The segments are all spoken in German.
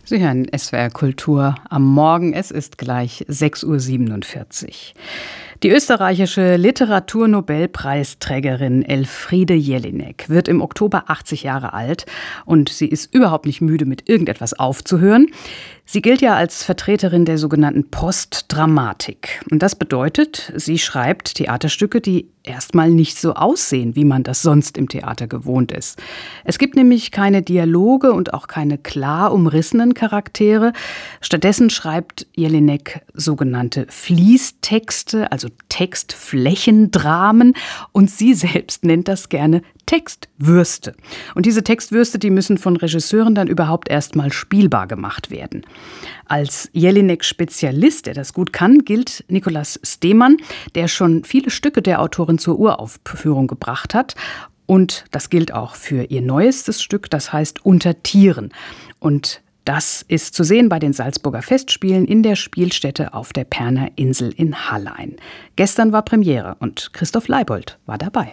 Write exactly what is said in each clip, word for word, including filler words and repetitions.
Sie hören S W R Kultur am Morgen. Es ist gleich sechs Uhr siebenundvierzig. Die österreichische Literaturnobelpreisträgerin Elfriede Jelinek wird im Oktober achtzig Jahre alt und sie ist überhaupt nicht müde, mit irgendetwas aufzuhören. Sie gilt ja als Vertreterin der sogenannten Postdramatik. Und das bedeutet, sie schreibt Theaterstücke, die erstmal nicht so aussehen, wie man das sonst im Theater gewohnt ist. Es gibt nämlich keine Dialoge und auch keine klar umrissenen Charaktere. Stattdessen schreibt Jelinek sogenannte Fließtexte, also Textflächendramen. Und sie selbst nennt das gerne Textwürste. Und diese Textwürste, die müssen von Regisseuren dann überhaupt erst mal spielbar gemacht werden. Als Jelinek-Spezialist, der das gut kann, gilt Nikolaus Steemann, der schon viele Stücke der Autorin zur Uraufführung gebracht hat. Und das gilt auch für ihr neuestes Stück, das heißt Unter Tieren. Und das ist zu sehen bei den Salzburger Festspielen in der Spielstätte auf der Perner Insel in Hallein. Gestern war Premiere und Christoph Leibold war dabei.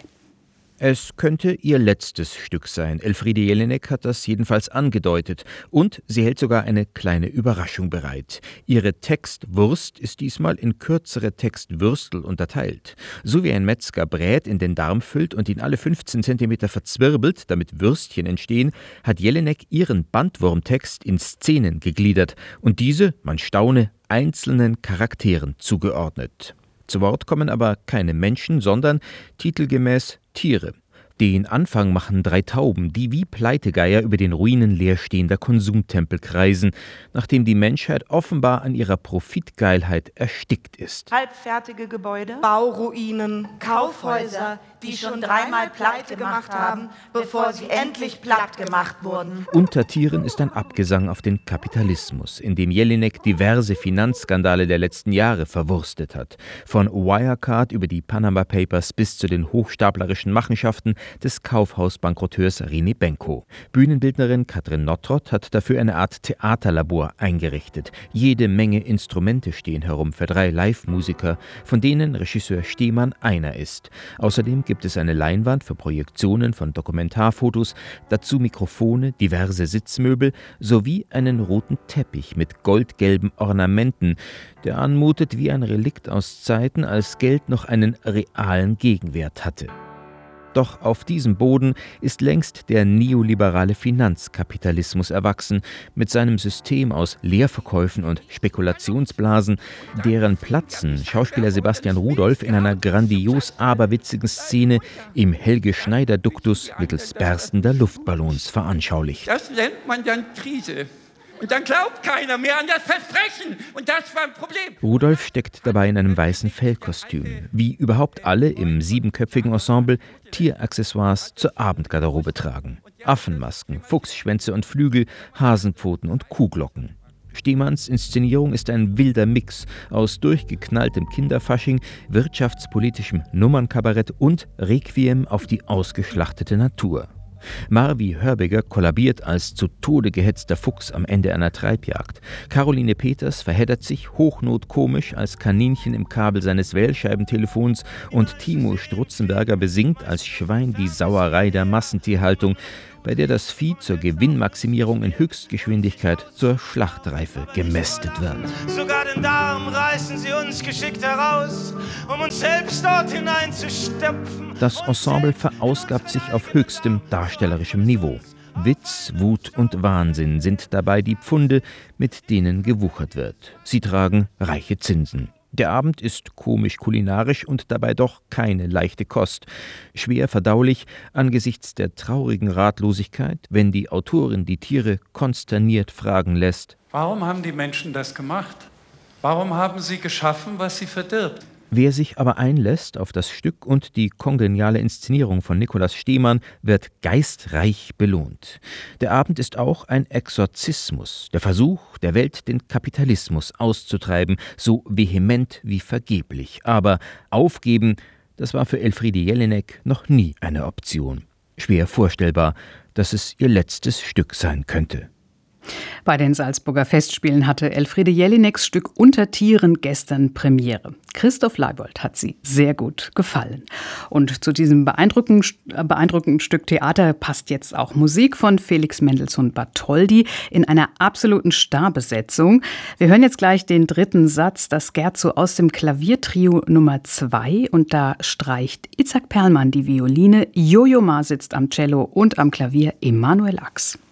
Es könnte ihr letztes Stück sein. Elfriede Jelinek hat das jedenfalls angedeutet. Und sie hält sogar eine kleine Überraschung bereit. Ihre Textwurst ist diesmal in kürzere Textwürstel unterteilt. So wie ein Metzger Brät in den Darm füllt und ihn alle fünfzehn Zentimeter verzwirbelt, damit Würstchen entstehen, hat Jelinek ihren Bandwurmtext in Szenen gegliedert und diese, man staune, einzelnen Charakteren zugeordnet. Zu Wort kommen aber keine Menschen, sondern titelgemäß Tiere. Den Anfang machen drei Tauben, die wie Pleitegeier über den Ruinen leerstehender Konsumtempel kreisen, nachdem die Menschheit offenbar an ihrer Profitgeilheit erstickt ist. Halbfertige Gebäude, Bauruinen, Kaufhäuser, die schon dreimal pleite gemacht haben, bevor sie endlich platt gemacht wurden. Unter Tieren ist ein Abgesang auf den Kapitalismus, in dem Jelinek diverse Finanzskandale der letzten Jahre verwurstet hat. Von Wirecard über die Panama Papers bis zu den hochstaplerischen Machenschaften des Kaufhausbankroteurs René Benko. Bühnenbildnerin Katrin Nottrott hat dafür eine Art Theaterlabor eingerichtet. Jede Menge Instrumente stehen herum für drei Live-Musiker, von denen Regisseur Steemann einer ist. Außerdem gibt es eine Leinwand für Projektionen von Dokumentarfotos, dazu Mikrofone, diverse Sitzmöbel sowie einen roten Teppich mit goldgelben Ornamenten, der anmutet wie ein Relikt aus Zeiten, als Geld noch einen realen Gegenwert hatte. Doch auf diesem Boden ist längst der neoliberale Finanzkapitalismus erwachsen, mit seinem System aus Leerverkäufen und Spekulationsblasen, deren Platzen Schauspieler Sebastian Rudolph in einer grandios aberwitzigen Szene im Helge-Schneider-Duktus mittels berstender Luftballons veranschaulicht. Das nennt man dann Krise. Und dann glaubt keiner mehr an das Versprechen. Und das war ein Problem. Rudolph steckt dabei in einem weißen Fellkostüm. Wie überhaupt alle im siebenköpfigen Ensemble Tieraccessoires zur Abendgarderobe tragen. Affenmasken, Fuchsschwänze und Flügel, Hasenpfoten und Kuhglocken. Steemanns Inszenierung ist ein wilder Mix aus durchgeknalltem Kinderfasching, wirtschaftspolitischem Nummernkabarett und Requiem auf die ausgeschlachtete Natur. Marvi Hörbiger kollabiert als zu Tode gehetzter Fuchs am Ende einer Treibjagd. Caroline Peters verheddert sich hochnotkomisch als Kaninchen im Kabel seines Wählscheibentelefons und Timo Strutzenberger besingt als Schwein die Sauerei der Massentierhaltung, bei der das Vieh zur Gewinnmaximierung in Höchstgeschwindigkeit zur Schlachtreife gemästet wird. Sogar den Darm reißen sie uns geschickt heraus, um uns selbst dort hineinzustopfen. Das Ensemble verausgabt sich auf höchstem darstellerischem Niveau. Witz, Wut und Wahnsinn sind dabei die Pfunde, mit denen gewuchert wird. Sie tragen reiche Zinsen. Der Abend ist komisch-kulinarisch und dabei doch keine leichte Kost. Schwer verdaulich angesichts der traurigen Ratlosigkeit, wenn die Autorin die Tiere konsterniert fragen lässt: Warum haben die Menschen das gemacht? Warum haben sie geschaffen, was sie verdirbt? Wer sich aber einlässt auf das Stück und die kongeniale Inszenierung von Nikolaus Steemann, wird geistreich belohnt. Der Abend ist auch ein Exorzismus, der Versuch, der Welt den Kapitalismus auszutreiben, so vehement wie vergeblich. Aber aufgeben, das war für Elfriede Jelinek noch nie eine Option. Schwer vorstellbar, dass es ihr letztes Stück sein könnte. Bei den Salzburger Festspielen hatte Elfriede Jelineks Stück Unter Tieren gestern Premiere. Christoph Leibold hat sie sehr gut gefallen. Und zu diesem beeindruckenden, beeindruckenden Stück Theater passt jetzt auch Musik von Felix Mendelssohn Bartholdy in einer absoluten Starbesetzung. Wir hören jetzt gleich den dritten Satz, das Scherzo aus dem Klaviertrio Nummer zwei. Und da streicht Itzhak Perlman die Violine, Jojo Ma sitzt am Cello und am Klavier Emanuel Ax.